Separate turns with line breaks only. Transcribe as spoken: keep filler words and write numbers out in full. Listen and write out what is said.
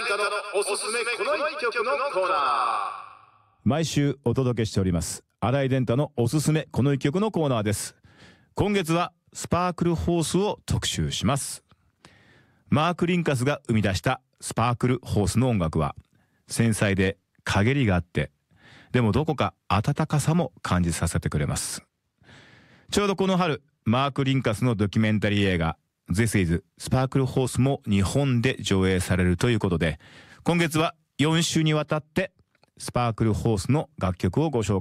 太のおすすめこの一曲のコーナー。
毎週お届けしております新井伝太のおすすめこの一曲のコーナーです。今月はスパークルホースを特集します。マーク・リンカスが生み出したスパークルホースの音楽は繊細で陰りがあって、でもどこか温かさも感じさせてくれます。ちょうどこの春、マーク・リンカスのドキュメンタリー映画 This is Sparkle Horse も日本で上映されるということで、今月はよん週にわたってスパークルホースの楽曲をご紹介